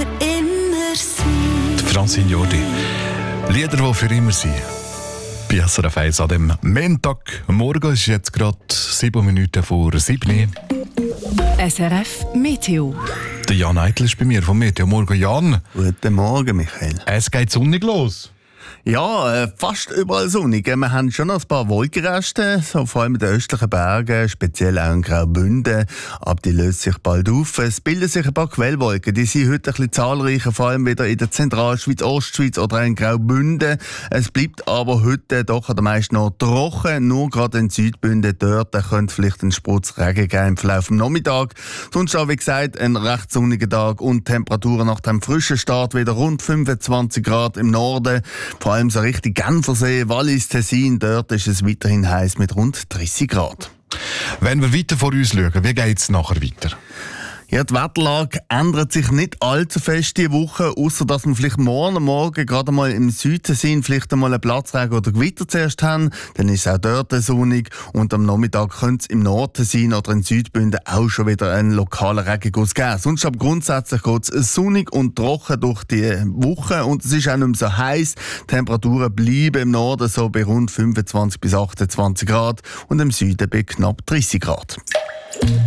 immer sein. Die Francine Jordi. Lieder, die für immer sind. Bei SRF 1 an dem Montag. Morgen ist jetzt gerade 7 Minuten vor 7. SRF Meteo. Der Jan Eitel ist bei mir vom Meteo. Morgen, Jan. Guten Morgen, Michael. Es geht sonnig los. Ja, fast überall sonnig. Wir haben schon noch ein paar Wolkenreste, so vor allem in den östlichen Bergen, speziell auch in Graubünden. Aber die lösen sich bald auf. Es bilden sich ein paar Quellwolken. Die sind heute ein bisschen zahlreicher, vor allem wieder in der Zentralschweiz, Ostschweiz oder auch in Graubünden. Es bleibt aber heute doch an der meisten noch trocken. Nur gerade in Südbünden dort könnte vielleicht ein Sprutz Regen geben im Verlauf des Nachmittags. Sonst auch, wie gesagt, ein recht sonniger Tag und Temperaturen nach dem frischen Start wieder rund 25 Grad im Norden. Vor allem so richtig Genfersee, Wallis, Tessin, dort ist es weiterhin heiß mit rund 30 Grad. Wenn wir weiter vor uns schauen, wie geht es nachher weiter? Ja, die Wetterlage ändert sich nicht allzu fest diese Woche, außer dass wir vielleicht morgen gerade mal im Süden sind, vielleicht einmal einen Platzregen oder Gewitter zuerst haben. Dann ist es auch dort sonnig und am Nachmittag könnte es im Norden sein oder in Südbünden auch schon wieder einen lokalen Regenguss geben. Sonst aber grundsätzlich geht es sonnig und trocken durch die Woche und es ist auch nicht mehr so heiß. Die Temperaturen bleiben im Norden so bei rund 25 bis 28 Grad und im Süden bei knapp 30 Grad.